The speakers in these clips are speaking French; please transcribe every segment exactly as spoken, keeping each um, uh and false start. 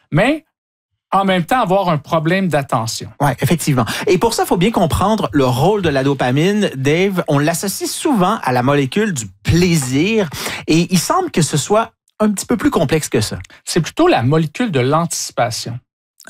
mais en même temps avoir un problème d'attention. Oui, effectivement. Et pour ça, il faut bien comprendre le rôle de la dopamine. Dave, on l'associe souvent à la molécule du plaisir et il semble que ce soit un petit peu plus complexe que ça. C'est plutôt la molécule de l'anticipation.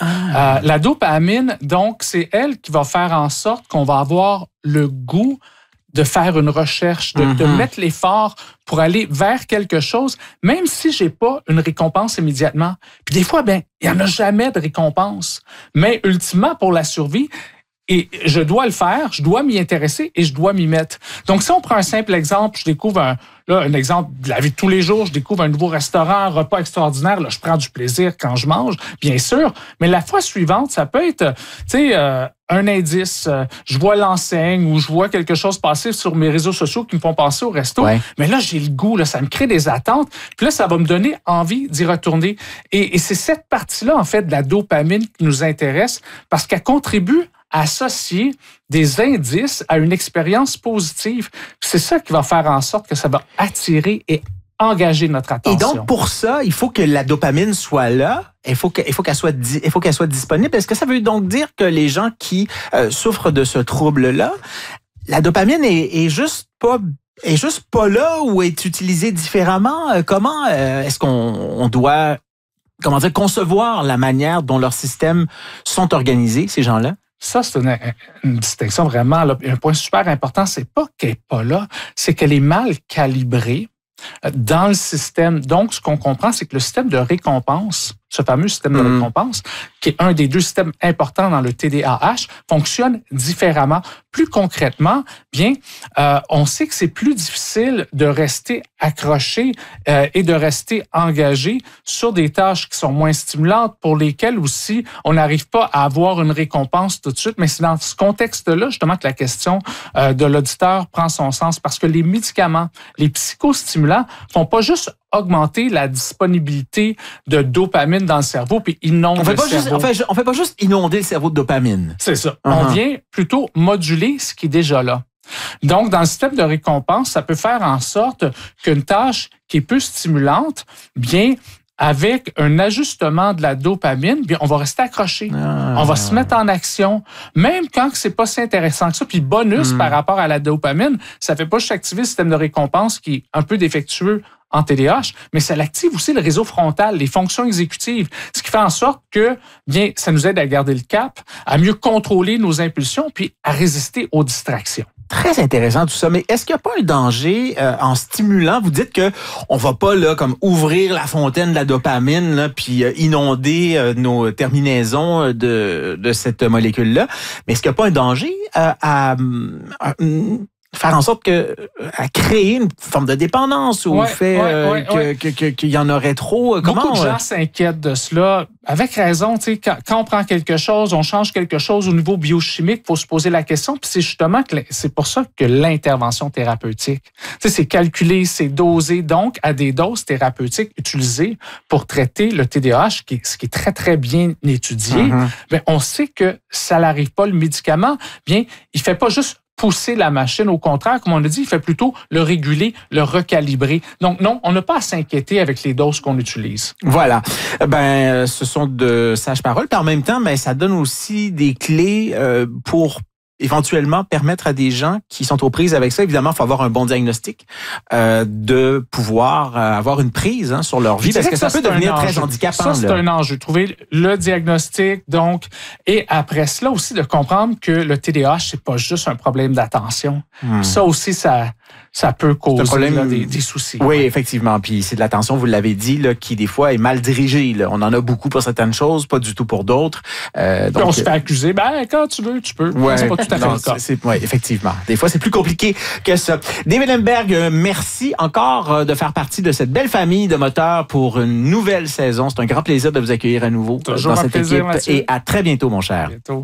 Ah. Euh, la dopamine, donc, c'est elle qui va faire en sorte qu'on va avoir le goût de faire une recherche, de, mm-hmm. de mettre l'effort pour aller vers quelque chose, même si j'ai pas une récompense immédiatement. Puis des fois, ben, il y en a jamais de récompense. Mais ultimement, pour la survie, et je dois le faire, je dois m'y intéresser et je dois m'y mettre. Donc, si on prend un simple exemple, je découvre un, là, un exemple de la vie de tous les jours, je découvre un nouveau restaurant, un repas extraordinaire, là, je prends du plaisir quand je mange, bien sûr. Mais la fois suivante, ça peut être, tu sais, euh, un indice, euh, je vois l'enseigne ou je vois quelque chose passer sur mes réseaux sociaux qui me font passer au resto. Ouais. Mais là, j'ai le goût, là, ça me crée des attentes. Puis là, ça va me donner envie d'y retourner. Et, et c'est cette partie-là, en fait, de la dopamine qui nous intéresse parce qu'elle contribue à associer des indices à une expérience positive. C'est ça qui va faire en sorte que ça va attirer et engager notre attention. Et donc, pour ça, il faut que la dopamine soit là. Il faut que, il faut qu'elle soit, il faut qu'elle soit disponible. Est-ce que ça veut donc dire que les gens qui euh, souffrent de ce trouble-là, la dopamine est, est juste pas est juste pas là ou est utilisée différemment? Comment euh, est-ce qu'on on doit, comment dire, concevoir la manière dont leurs systèmes sont organisés, ces gens-là? Ça, c'est une, une distinction vraiment, là, un point super important, c'est pas qu'elle n'est pas là, c'est qu'elle est mal calibrée dans le système. Donc, ce qu'on comprend, c'est que le système de récompense, ce fameux système de mmh. récompense, qui est un des deux systèmes importants dans le T D A H, fonctionne différemment. Plus concrètement, bien, euh, on sait que c'est plus difficile de rester accroché euh, et de rester engagé sur des tâches qui sont moins stimulantes, pour lesquelles aussi on n'arrive pas à avoir une récompense tout de suite. Mais c'est dans ce contexte-là, justement, que la question euh, de l'auditeur prend son sens, parce que les médicaments, les psychostimulants, font pas juste augmenter la disponibilité de dopamine dans le cerveau, puis inonder on fait le pas cerveau. Juste, on, fait, on fait pas juste inonder le cerveau de dopamine. C'est ça. Uh-huh. On vient plutôt moduler ce qui est déjà là. Donc, dans le système de récompense, ça peut faire en sorte qu'une tâche qui est peu stimulante, bien, avec un ajustement de la dopamine, bien, on va rester accroché. Ah. On va se mettre en action, même quand c'est pas si intéressant que ça. Puis bonus mm. par rapport à la dopamine, ça fait pas juste activer le système de récompense qui est un peu défectueux en T D A H, mais ça l'active aussi le réseau frontal, les fonctions exécutives, ce qui fait en sorte que, bien, ça nous aide à garder le cap, à mieux contrôler nos impulsions, puis à résister aux distractions. Très intéressant tout ça, mais est-ce qu'il n'y a pas un danger euh, en stimulant? Vous dites que on va pas là comme ouvrir la fontaine de la dopamine là, puis euh, inonder euh, nos terminaisons de de cette molécule-là, mais est-ce qu'il n'y a pas un danger euh, à, à, à faire en sorte que à créer une forme de dépendance au ouais, fait ouais, euh, ouais, que, ouais. Que, que, qu'il y en aurait trop? Comment Beaucoup de gens euh... s'inquiètent de cela. Avec raison, tu sais, quand, quand on prend quelque chose, on change quelque chose au niveau biochimique, il faut se poser la question. Puis c'est justement que c'est pour ça que l'intervention thérapeutique, tu sais, c'est calculé, c'est dosé, donc à des doses thérapeutiques utilisées pour traiter le T D A H, qui est, ce qui est très, très bien étudié. Mm-hmm. Bien, on sait que ça n'arrive pas, le médicament. Bien, il fait pas juste pousser la machine. Au contraire, comme on a dit, il fait plutôt le réguler, le recalibrer. Donc non, on n'a pas à s'inquiéter avec les doses qu'on utilise. Voilà. Ben, ce sont de sages paroles. Puis en même temps, ben, ça donne aussi des clés euh, pour éventuellement permettre à des gens qui sont aux prises avec ça, évidemment, il faut avoir un bon diagnostic, euh, de pouvoir euh, avoir une prise hein, sur leur vie, parce que, que ça, ça peut devenir très handicapant. Ça, c'est là. un enjeu. Trouver le diagnostic, donc, et après cela aussi de comprendre que le T D A H, c'est pas juste un problème d'attention. Hmm. Ça aussi, ça... ça peut causer problème, là, des, des soucis. Oui, ouais. effectivement. Puis c'est de l'attention, vous l'avez dit, là, qui des fois est mal dirigée. Là. On en a beaucoup pour certaines choses, pas du tout pour d'autres. Euh, donc, on se fait accuser. Ben, quand tu veux, tu peux. Ouais, c'est pas tout à fait non, le cas. Oui, effectivement. Des fois, c'est plus compliqué que ça. David Lemberg, merci encore de faire partie de cette belle famille de moteurs pour une nouvelle saison. C'est un grand plaisir de vous accueillir à nouveau Toujours dans cette plaisir, équipe. Mathieu. Et à très bientôt, mon cher. À bientôt.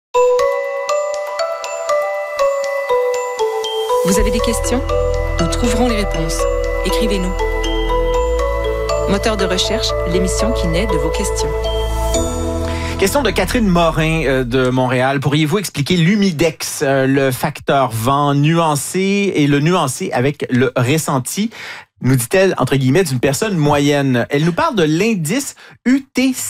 Vous avez des questions? Nous trouverons les réponses. Écrivez-nous. Moteur de recherche, l'émission qui naît de vos questions. Question de Catherine Morin euh, de Montréal. Pourriez-vous expliquer l'humidex, euh, le facteur vent nuancé et le nuancé avec le ressenti, nous dit-elle, entre guillemets, d'une personne moyenne. Elle nous parle de l'indice U T C.